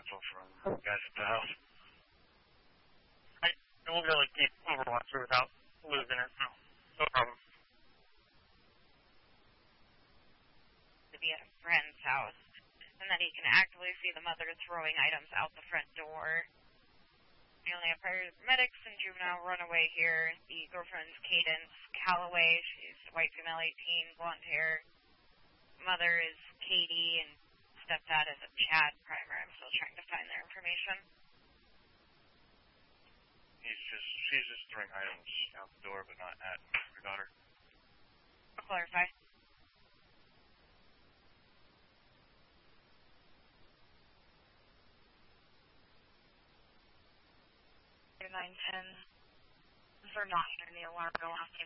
info from guys at the house. I won't be able to keep Overwatch without losing it, so no problem. To be at a friend's house, and then he can actively see the mother throwing items out the front door. We only have paramedics and juvenile runaway here. The girlfriend's Cadence Calloway. She's a white female, 18, blonde hair. Mother is Katie, and stepdad is a Chad Primer. I'm still trying to find their information. She's just throwing items out the door, but not at her daughter. I'll clarify. Confirmed not hearing the alarm. Go asking